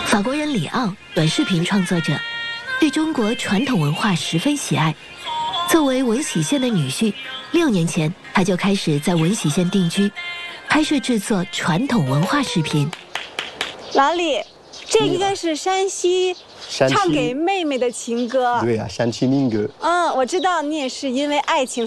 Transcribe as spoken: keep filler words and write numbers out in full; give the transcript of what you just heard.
法国人里奥，短视频创作者，对中国传统文化十分喜爱。作为文喜县的女婿，六年前他就开始在文喜县定居，拍摄制作传统文化视频。 老李，这应该是山西唱给妹妹的情歌。 对啊，山区民歌。 嗯，我知道你也是因为爱情